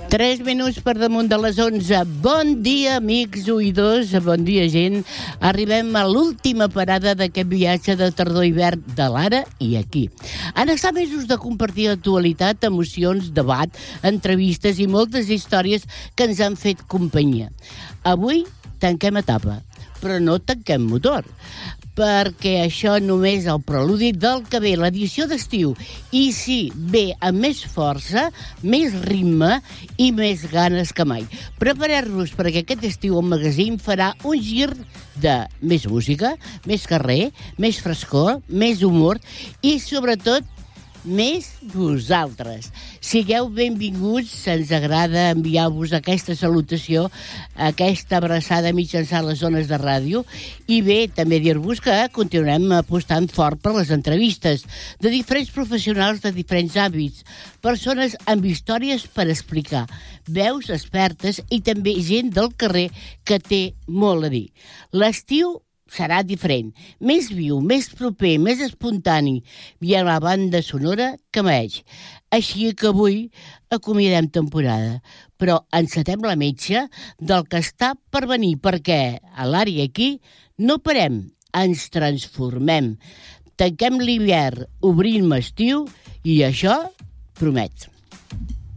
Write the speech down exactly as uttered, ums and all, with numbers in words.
Tres minuts per damunt de les onze. Bon dia, amics oïdors, bon dia, gent. Arribem a l'última parada d'aquest viatge de tardor-hivern de l'ara i aquí. Han estat mesos de compartir actualitat, emocions, debat, entrevistes i moltes històries que ens han fet companyia. Avui tanquem etapa, però no tanquem motor, perquè això només és el preludi del que ve, l'edició d'estiu. I sí, ve amb més força, més ritme i més ganes que mai. Prepareu-vos perquè aquest estiu el magazín farà un gir de més música, més carrer, més frescor, més humor i, sobretot, més vosaltres. Sigueu benvinguts, ens agrada enviar-vos aquesta salutació, aquesta abraçada mitjançant les zones de ràdio, i bé, també dir-vos que continuem apostant fort per les entrevistes de diferents professionals de diferents àmbits, persones amb històries per explicar, veus expertes i també gent del carrer que té molt a dir. L'estiu serà diferent, més viu, més proper, més espontani, i a la banda sonora que mereix. Així que avui acomiadem temporada, però encetem la metxa del que està per venir, perquè a l'àrea aquí no parem, ens transformem. Tanquem l'hivern, obrim estiu, i això promet.